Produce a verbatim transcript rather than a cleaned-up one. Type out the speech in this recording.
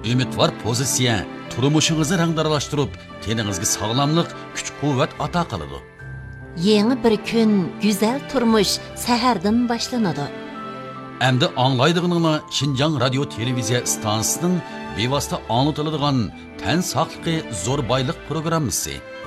Umidvor pozitsiya turmushingizni rangdaralashtirib, teningizga sog'lomlik, kuch-quvvat ato qiladi. Yeni bir kun, güzel turmush sahardan boshlanadi. Endi anglaydig'ininglar Xinjiang radio televiziya stansiyasining bevosita anlatiladigan tan saqligi zo'r boylik programmasi.